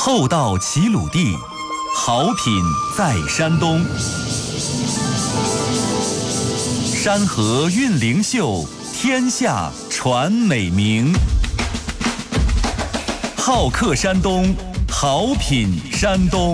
厚道齐鲁地，好品在山东。山河韵灵秀，天下传美名。好客山东，好品山东。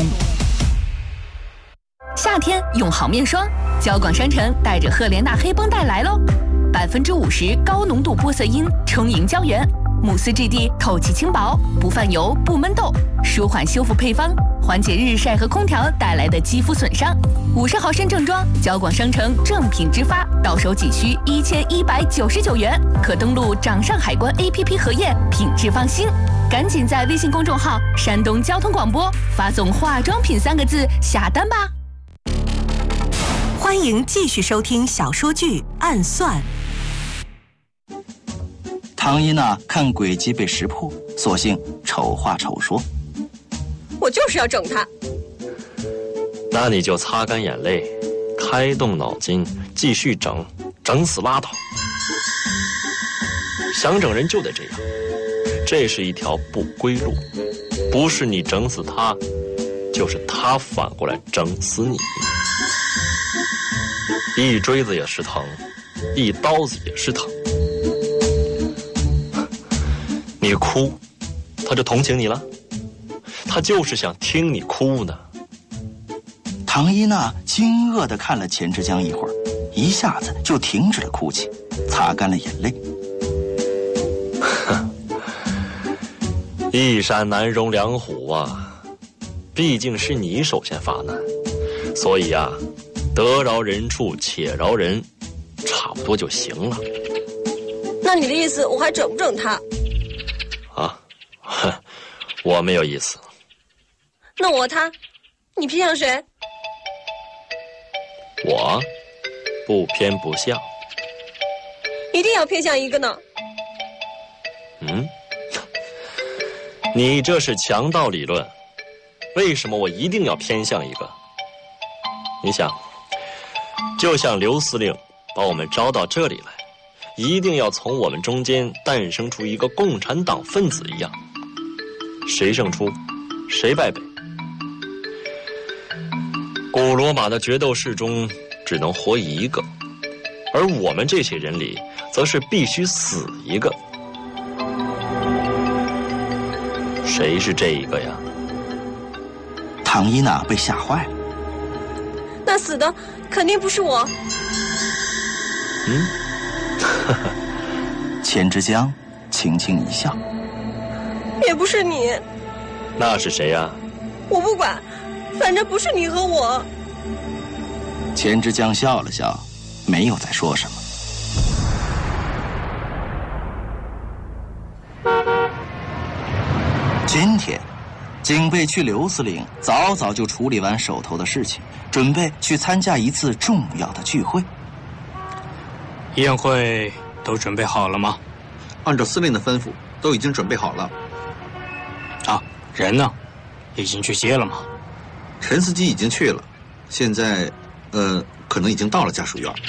夏天用好面霜，交广商城带着赫莲娜黑绷带来喽，50%高浓度玻色因充盈胶原，慕斯质地透气轻薄，不泛油不闷痘，舒缓修复配方，缓解日晒和空调带来的肌肤损伤。50毫升正装，交广商城正品直发，到手仅需1199元，可登录掌上海关 APP 核验，品质放心。赶紧在微信公众号山东交通广播发送化妆品3个字下单吧。 欢迎继续收听小说剧《暗算》。 唐一娜看诡计被识破，索性丑话丑说：“ 我就是要整他。” 那你就擦干眼泪，开动脑筋，继续整，整死拉倒。想整人就得这样，这是一条不归路，不是你整死他，就是他反过来整死你。一锥子也是疼，一刀子也是疼。你哭，他就同情你了，他就是想听你哭呢。 唐一娜惊愕地看了钱之江一会儿，一下子就停止了哭泣，擦干了眼泪。 一山难容两虎啊，毕竟是你首先发难，所以啊，得饶人处且饶人，差不多就行了。 那你的意思我还整不整他？ 啊，我没有意思。 那我他，你偏向谁？ 我不偏不向。 一定要偏向一个呢？ 你这是强盗理论，为什么我一定要偏向一个？你想，就像刘司令把我们招到这里来，一定要从我们中间诞生出一个共产党分子一样，谁胜出，谁败北。古罗马的决斗士中只能活一个，而我们这些人里，则是必须死一个。谁是这一个呀？ 唐一娜被吓坏了。 那死的肯定不是我。 钱之江轻轻一笑。 也不是你。 那是谁呀？ 我不管，反正不是你和我。 钱之江笑了笑，没有再说什么。今天警备区刘司令早早就处理完手头的事情，准备去参加一次重要的聚会。 宴会都准备好了吗？ 按照司令的吩咐，都已经准备好了。 啊，人呢？已经去接了吗？ 陈司机已经去了，现在可能已经到了家属院。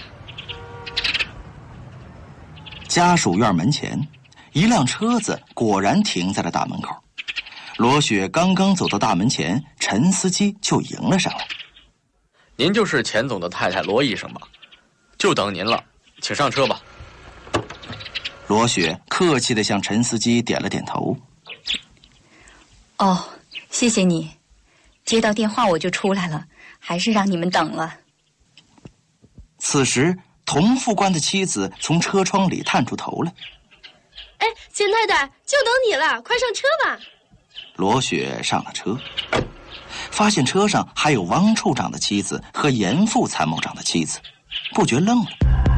家属院门前，一辆车子果然停在了大门口。罗雪刚刚走到大门前，陈司机就迎了上来。 您就是钱总的太太罗医生吧？就等您了，请上车吧。 罗雪客气地向陈司机点了点头。 哦，谢谢你，接到电话我就出来了，还是让你们等了。 此时，童副官的妻子从车窗里探出头来。 哎，钱太太，就等你了，快上车吧。 罗雪上了车，发现车上还有汪处长的妻子和严副参谋长的妻子，不觉愣了。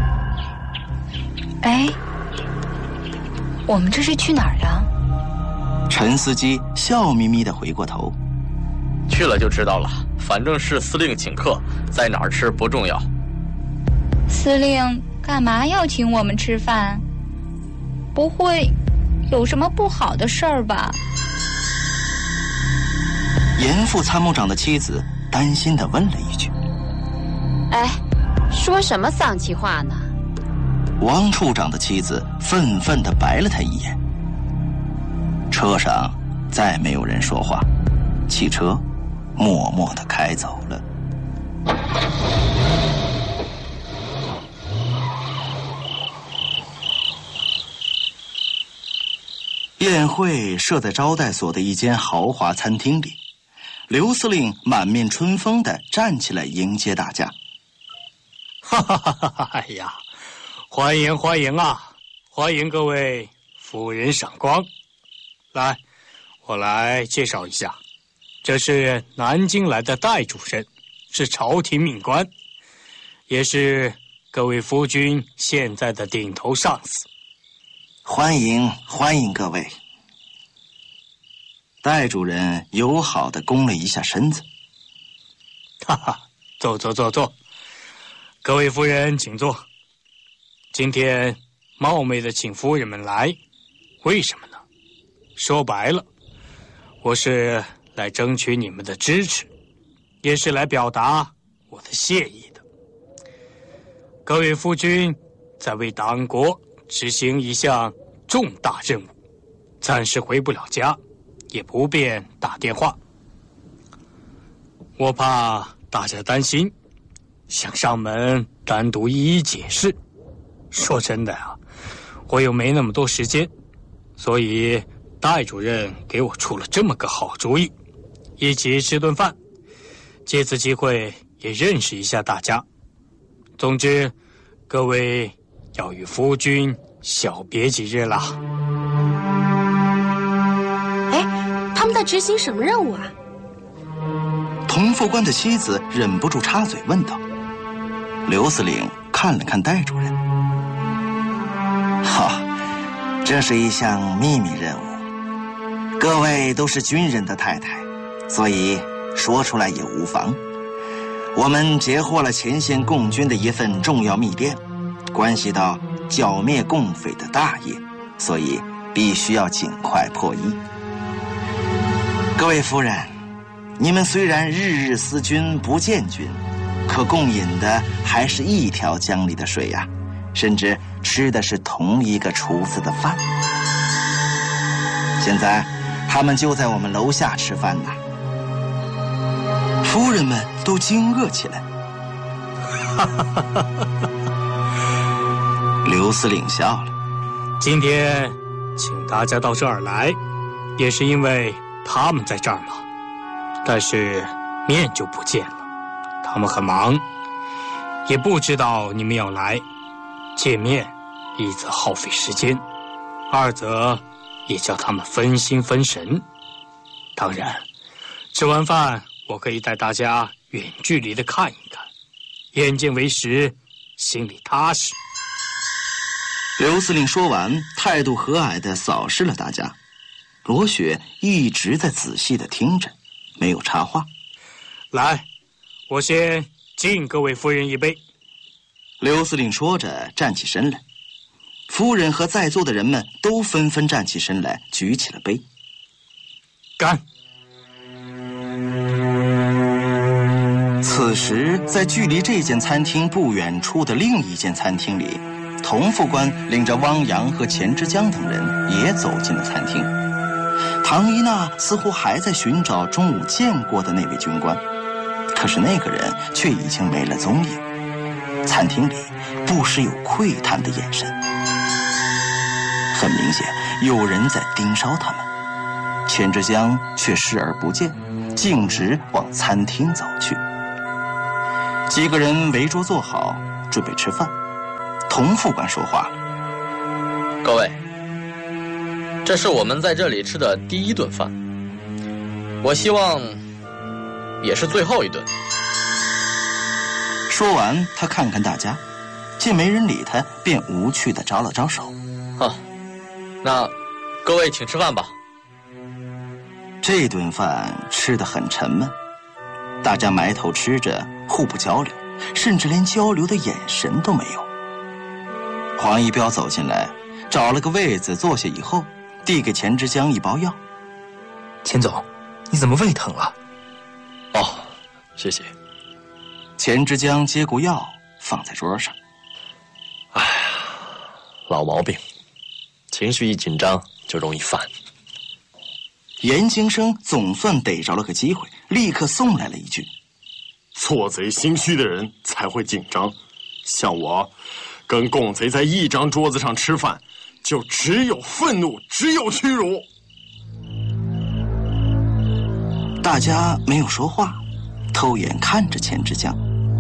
哎，我们这是去哪儿啊？ 陈司机笑眯眯地回过头。 去了就知道了，反正是司令请客，在哪儿吃不重要。 司令干嘛要请我们吃饭？不会有什么不好的事儿吧？ 严副参谋长的妻子担心地问了一句。 哎，说什么丧气话呢？ 汪处长的妻子愤愤地白了他一眼。车上再没有人说话，汽车默默地开走了。宴会设在招待所的一间豪华餐厅里，刘司令满面春风地站起来迎接大家。 哈哈哈哈！哎呀，欢迎欢迎啊！欢迎各位夫人赏光。来，我来介绍一下，这是南京来的戴主任，是朝廷命官，也是各位夫君现在的顶头上司。 欢迎欢迎各位。戴主任友好地弓了一下身子。 哈哈，坐坐坐坐，各位夫人请坐。今天冒昧地请夫人们来，为什么呢？说白了，我是来争取你们的支持，也是来表达我的谢意的。各位夫君在为党国执行一项重大任务，暂时回不了家，也不便打电话。我怕大家担心，想上门单独一一解释。说真的啊，我又没那么多时间，所以戴主任给我出了这么个好主意，一起吃顿饭，借此机会也认识一下大家。总之，各位要与夫君小别几日啦。 哎，他们在执行什么任务啊？ 童副官的妻子忍不住插嘴问道。刘司令看了看戴主任，这是一项秘密任务，各位都是军人的太太，所以说出来也无妨。我们截获了前线共军的一份重要密电，关系到剿灭共匪的大业，所以必须要尽快破译。各位夫人，你们虽然日日思君不见君，可共饮的还是一条江里的水呀，甚至吃的是同一个厨子的饭。现在他们就在我们楼下吃饭呢。夫人们都惊愕起来。刘司令笑了。 今天请大家到这儿来，也是因为他们在这儿嘛。但是面就不见了，他们很忙，也不知道你们要来。见面，一则耗费时间，二则也叫他们分心分神。当然，吃完饭我可以带大家远距离的看一看，眼见为实，心里踏实。 刘司令说完，态度和蔼地扫视了大家。罗雪一直在仔细地听着，没有插话。 来，我先敬各位夫人一杯。 刘司令说着站起身来，夫人和在座的人们都纷纷站起身来，举起了杯。 干！ 此时，在距离这间餐厅不远处的另一间餐厅里，童副官领着汪洋和钱之江等人也走进了餐厅。唐一娜似乎还在寻找中午见过的那位军官，可是那个人却已经没了踪影。餐厅里不时有窥探的眼神，很明显有人在盯梢他们。钱之江却视而不见，径直往餐厅走去。几个人围桌坐好，准备吃饭。童副官说话了： 各位，这是我们在这里吃的第一顿饭，我希望也是最后一顿。 说完，他看看大家，见没人理他，便无趣地招了招手。 那各位请吃饭吧。 这顿饭吃得很沉闷，大家埋头吃着，互不交流，甚至连交流的眼神都没有。黄一彪走进来，找了个位子坐下以后，递给钱之江一包药。 钱总，你怎么胃疼了？ 哦，谢谢。 钱之江接过药，放在桌上。 哎呀，老毛病，情绪一紧张就容易犯。 严京生总算逮着了个机会，立刻送来了一句：“ 做贼心虚的人才会紧张，像我，跟共贼在一张桌子上吃饭，就只有愤怒，只有屈辱。” 大家没有说话，偷眼看着钱之江。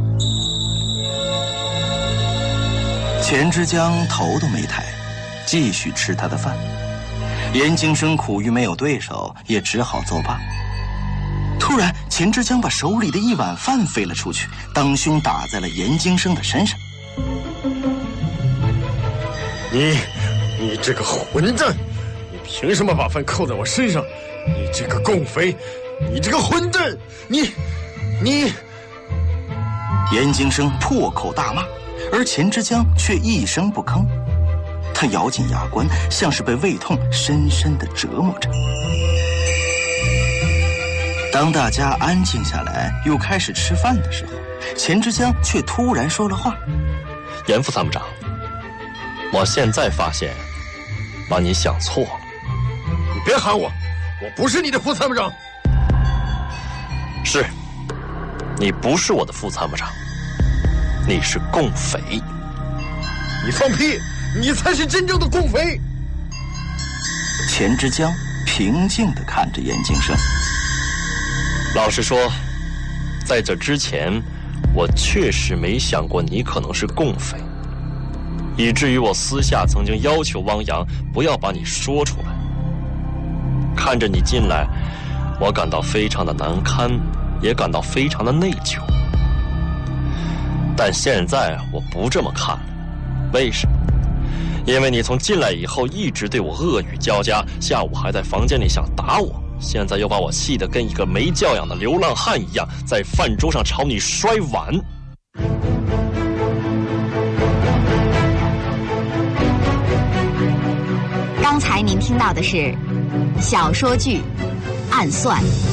钱之江头都没抬，继续吃他的饭。严京生苦于没有对手，也只好作罢。突然，钱之江把手里的一碗饭飞了出去，当胸打在了严京生的身上。 你这个混蛋！你凭什么把饭扣在我身上？你这个共匪！你这个混蛋！你！ 严京生破口大骂，而钱之江却一声不吭。他咬紧牙关，像是被胃痛深深地折磨着。当大家安静下来，又开始吃饭的时候，钱之江却突然说了话：“ 严副参谋长，我现在发现，把你想错了。 你别喊我，我不是你的副参谋长。 是，你不是我的副参谋长，你是共匪。 你放屁！你才是真正的共匪！” 钱之江平静地看着严京生。 老实说，在这之前，我确实没想过你可能是共匪，以至于我私下曾经要求汪洋不要把你说出来。看着你进来，我感到非常的难堪，也感到非常的内疚。但现在我不这么看了，为什么？因为你从进来以后一直对我恶语交加，下午还在房间里想打我，现在又把我气得跟一个没教养的流浪汉一样，在饭桌上朝你摔碗。 刚才您听到的是小说剧《暗算》。